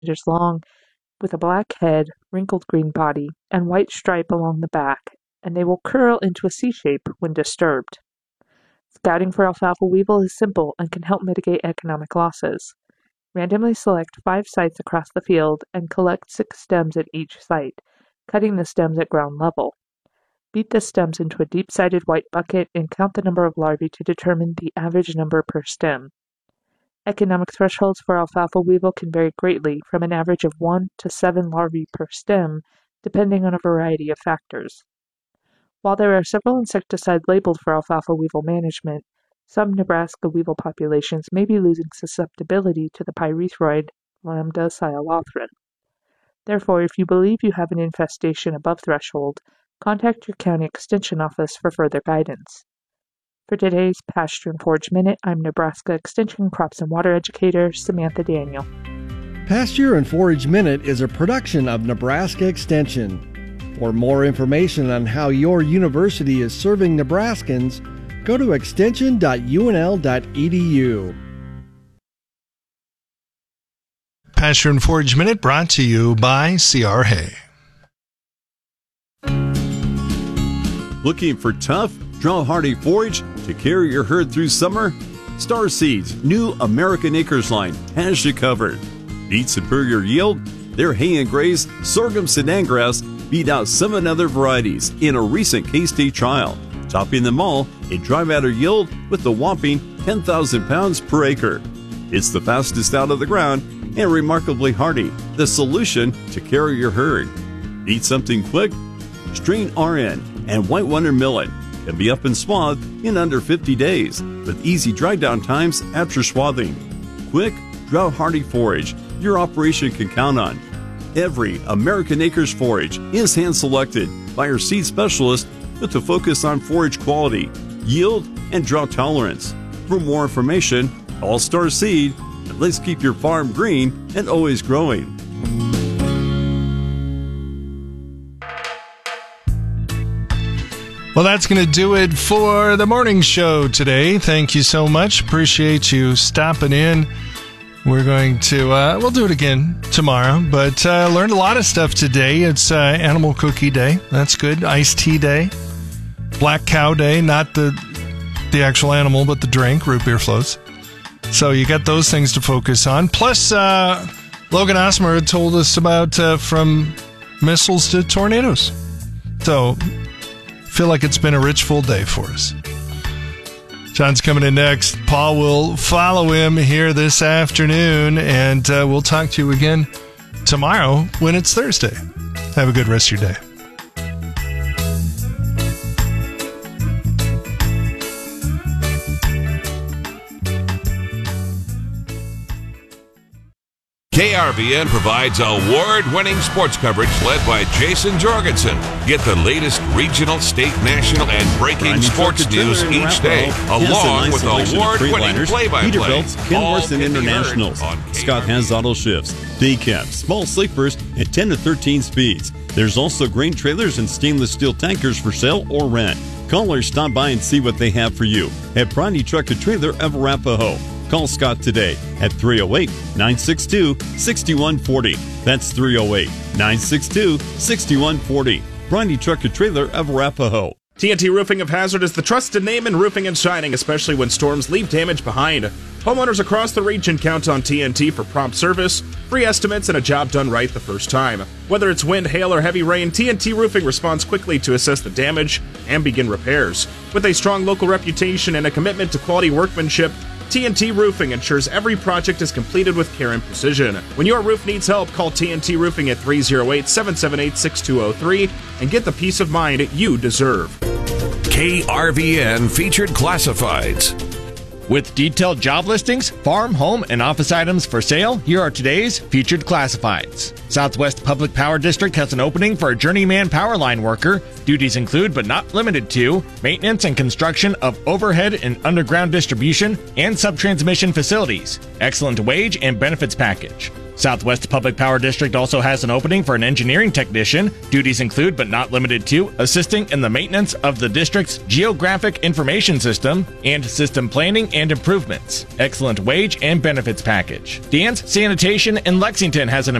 centimeters long, with a black head, wrinkled green body, and white stripe along the back, and they will curl into a C shape when disturbed. Scouting for alfalfa weevil is simple and can help mitigate economic losses. Randomly select 5 sites across the field and collect 6 stems at each site, cutting the stems at ground level. Beat the stems into a deep-sided white bucket and count the number of larvae to determine the average number per stem. Economic thresholds for alfalfa weevil can vary greatly, from an average of 1 to 7 larvae per stem, depending on a variety of factors. While there are several insecticides labeled for alfalfa weevil management, some Nebraska weevil populations may be losing susceptibility to the pyrethroid Lambda cyhalothrin. Therefore, if you believe you have an infestation above threshold, contact your county extension office for further guidance. For today's Pasture and Forage Minute, I'm Nebraska Extension Crops and Water Educator Samantha Daniel. Pasture and Forage Minute is a production of Nebraska Extension. For more information on how your university is serving Nebraskans, go to extension.unl.edu. Pasture and Forage Minute brought to you by C.R. Hay. Looking for tough, drought-hardy forage to carry your herd through summer? Star Seeds' new American Acres line has you covered. Need superior yield? Their hay and graze sorghum sedan grass beat out 7 other varieties in a recent K-State trial, topping them all in dry matter yield with a whopping 10,000 pounds per acre. It's the fastest out of the ground and remarkably hardy, the solution to carry your herd. Need something quick? Strain RN and White Wonder Millet can be up and swathed in under 50 days with easy dry down times after swathing. Quick, drought-hardy forage your operation can count on. Every American Acres forage is hand-selected by our seed specialist with a focus on forage quality, yield, and drought tolerance. For more information, call Star Seed, and let's keep your farm green and always growing. Well, that's going to do it for the morning show today. Thank you so much. Appreciate you stopping in. We're going to, we'll do it again tomorrow, but learned a lot of stuff today. It's Animal Cookie Day. That's good. Iced Tea Day. Black Cow Day. Not the actual animal, but the drink, root beer floats. So you got those things to focus on. Plus, Logan Osmer had told us about from missiles to tornadoes. So feel like it's been a rich, full day for us. John's coming in next. Paul will follow him here this afternoon, and we'll talk to you again tomorrow when it's Thursday. Have a good rest of your day. KRVN provides award-winning sports coverage led by Jason Jorgensen. Get the latest regional, state, national, and breaking sports news each day, along with award-winning play-by-play. Peterbilt's, Kenworth, and Internationals. Scott has auto shifts, day cabs, small sleepers, and 10 to 13 speeds. There's also grain trailers and stainless steel tankers for sale or rent. Call or stop by and see what they have for you at Bronny Truck and Trailer of Arapahoe. Call Scott today at 308-962-6140. That's 308-962-6140. Bronny Truck and Trailer of Arapahoe. TNT Roofing of Hazard is the trusted name in roofing and siding, especially when storms leave damage behind. Homeowners across the region count on TNT for prompt service, free estimates, and a job done right the first time. Whether it's wind, hail, or heavy rain, TNT Roofing responds quickly to assess the damage and begin repairs. With a strong local reputation and a commitment to quality workmanship, TNT Roofing ensures every project is completed with care and precision. When your roof needs help, call TNT Roofing at 308-778-6203 and get the peace of mind you deserve. KRVN Featured Classifieds. With detailed job listings, farm, home, and office items for sale, here are today's Featured Classifieds. Southwest Public Power District has an opening for a journeyman power line worker. Duties include, but not limited to, maintenance and construction of overhead and underground distribution and subtransmission facilities. Excellent wage and benefits package. Southwest Public Power District also has an opening for an engineering technician. Duties include, but not limited to, assisting in the maintenance of the district's geographic information system and system planning and improvements. Excellent wage and benefits package. Dan's Sanitation in Lexington has an